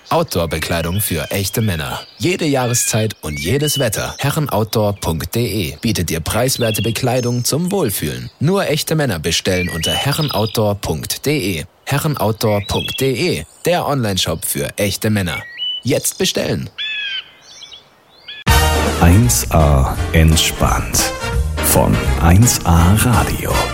Outdoor-Bekleidung für echte Männer. Jede Jahreszeit und jedes Wetter. herrenoutdoor.de bietet dir preiswerte Bekleidung zum Wohlfühlen. Nur echte Männer bestellen unter herrenoutdoor.de. herrenoutdoor.de, der Onlineshop für echte Männer. Jetzt bestellen. 1A entspannt von 1A Radio.